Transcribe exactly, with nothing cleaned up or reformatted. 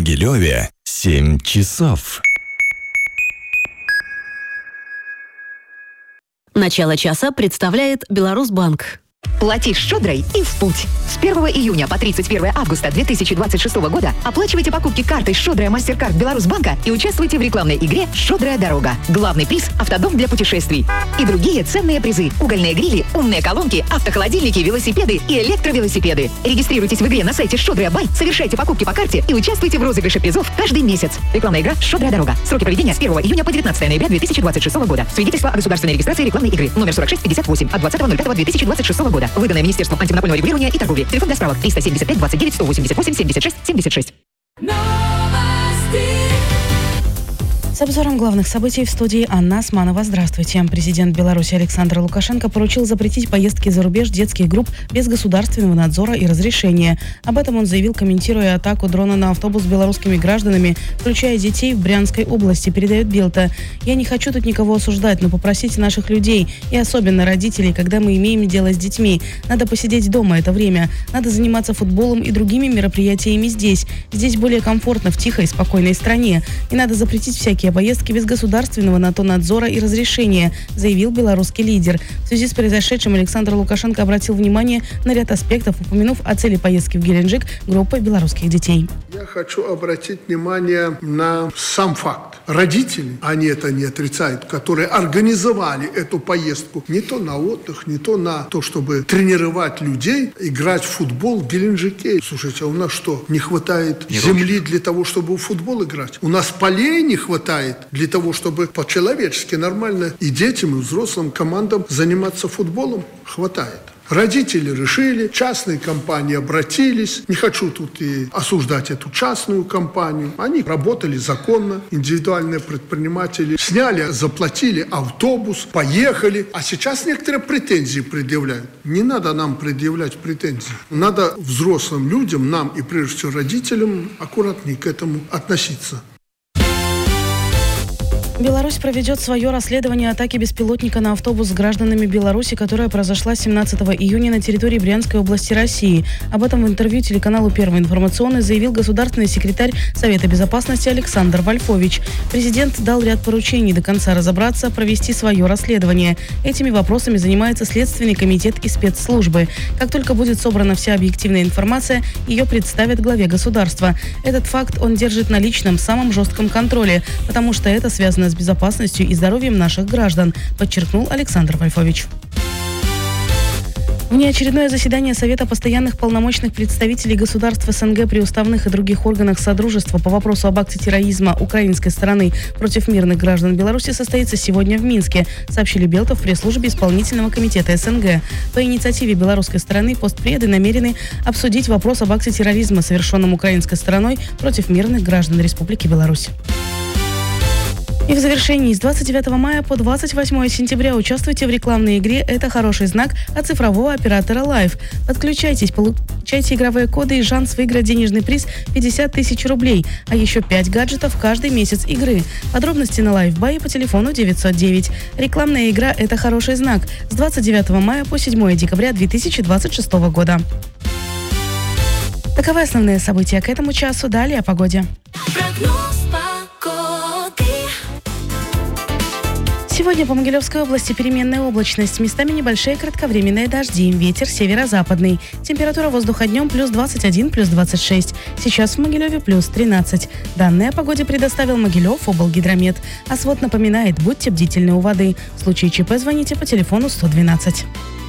Могилеве семь часов. Начало часа представляет Беларусьбанк. Плати щедрой и в путь. С первого июня по тридцать первое августа две тысячи двадцать шестого года оплачивайте покупки картой «Щедрая Мастеркард Беларусьбанка» и участвуйте в рекламной игре «Щедрая дорога». Главный приз – автодом для путешествий. И другие ценные призы – угольные грили, умные колонки, автохолодильники, велосипеды и электровелосипеды. Регистрируйтесь в игре на сайте «Щедрая Бай», совершайте покупки по карте и участвуйте в розыгрыше призов каждый месяц. Рекламная игра «Щедрая дорога». Сроки проведения с первого июня по девятнадцатое ноября две тысячи двадцать шестого года. Свидетельство о государственной регистрации рекламной игры. Номер сорок шесть пятьдесят восемь от двадцатого ноль пятого две тысячи двадцать шестого года. Выданное Министерством антимонопольного регулирования и торговли. Телефон для справок триста семьдесят пять двадцать девять сто восемьдесят восемь семьдесят шесть семьдесят шесть. С обзором главных событий в студии Анна Османова. Здравствуйте. Президент Беларуси Александр Лукашенко поручил запретить поездки за рубеж детских групп без государственного надзора и разрешения. Об этом он заявил, комментируя атаку дрона на автобус с белорусскими гражданами, включая детей в Брянской области, передает Белта. «Я не хочу тут никого осуждать, но попросите наших людей, и особенно родителей, когда мы имеем дело с детьми. Надо посидеть дома это время. Надо заниматься футболом и другими мероприятиями здесь. Здесь более комфортно в тихой, спокойной стране. И надо запретить всякие поездки без государственного на то надзора и разрешения», заявил белорусский лидер. В связи с произошедшим Александр Лукашенко обратил внимание на ряд аспектов, упомянув о цели поездки в Геленджик группы белорусских детей. Я хочу обратить внимание на сам факт. Родители, они это не отрицают, которые организовали эту поездку не то на отдых, не то на то, чтобы тренировать людей, играть в футбол в Геленджике. Слушайте, а у нас что, не хватает не земли для того, чтобы в футбол играть? У нас полей не хватает для того, чтобы по-человечески нормально и детям, и взрослым командам заниматься футболом? Хватает. Родители решили, частные компании обратились. Не хочу тут и осуждать эту частную компанию. Они работали законно, индивидуальные предприниматели. Сняли, заплатили автобус, поехали. А сейчас некоторые претензии предъявляют. Не надо нам предъявлять претензии. Надо взрослым людям, нам и прежде всего родителям, аккуратнее к этому относиться. Беларусь проведет свое расследование атаки беспилотника на автобус с гражданами Беларуси, которая произошла семнадцатого июня на территории Брянской области России. Об этом в интервью телеканалу «Первый информационный» заявил государственный секретарь Совета безопасности Александр Вольфович. Президент дал ряд поручений до конца разобраться, провести свое расследование. Этими вопросами занимается Следственный комитет и спецслужбы. Как только будет собрана вся объективная информация, ее представят главе государства. Этот факт он держит на личном, самом жестком контроле, потому что это связано с безопасностью и здоровьем наших граждан, подчеркнул Александр Вольфович. Внеочередное заседание Совета постоянных полномочных представителей государств СНГ при уставных и других органах Содружества по вопросу об акте терроризма украинской стороны против мирных граждан Беларуси состоится сегодня в Минске, сообщили Белта в пресс-службе исполнительного комитета СНГ. По инициативе белорусской стороны постпреды намерены обсудить вопрос об акте терроризма, совершенном украинской стороной против мирных граждан Республики Беларусь. И в завершении с двадцать девятого мая по двадцать восьмое сентября участвуйте в рекламной игре «Это хороший знак» от цифрового оператора Live. Подключайтесь, получайте игровые коды и шанс выиграть денежный приз пятьдесят тысяч рублей, а еще пять гаджетов каждый месяц игры. Подробности на Live Buy по телефону девятьсот девять. Рекламная игра «Это хороший знак» с двадцать девятого мая по седьмое декабря две тысячи двадцать шестого года. Таковы основные события к этому часу. Далее о погоде. Сегодня по Могилевской области переменная облачность, местами небольшие кратковременные дожди, ветер северо-западный. Температура воздуха днем плюс двадцать один, плюс двадцать шесть. Сейчас в Могилеве плюс тринадцать. Данные о погоде предоставил Могилев облгидромет. А свод напоминает, будьте бдительны у воды. В случае ЧП звоните по телефону сто двенадцать.